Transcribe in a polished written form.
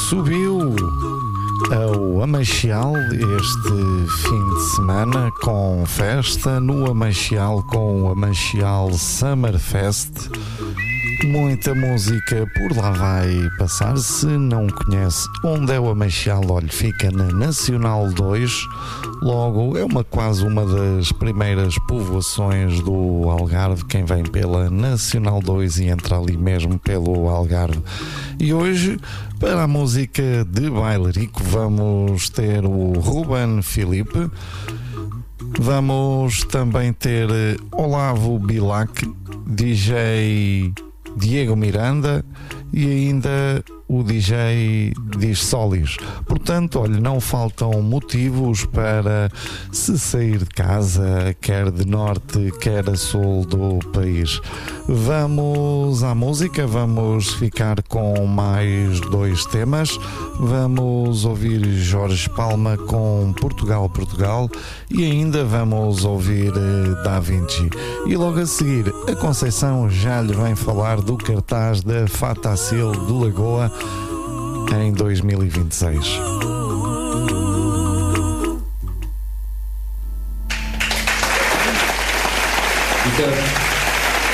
subiu ao Amachial este fim de semana com festa no Amachial com o Amachial Summer Fest. Muita música por lá vai passar. Se não conhece onde é o Amachial, olha, fica na Nacional 2. Logo, é quase uma das primeiras povoações do Algarve. Quem vem pela Nacional 2 e entra ali mesmo pelo Algarve. E hoje, para a música de bailarico, vamos ter o Ruben Filipe. Vamos também ter Olavo Bilac, DJ Diego Miranda e ainda o DJ Diz Solis. Portanto, olha, não faltam motivos para se sair de casa, quer de norte, quer a sul do país. Vamos à música, vamos ficar com mais 2 temas. Vamos ouvir Jorge Palma com Portugal, Portugal e ainda vamos ouvir Da Vinci. E logo a seguir, a Conceição já lhe vem falar do cartaz da Fatacil de Lagoa em 2026. Então,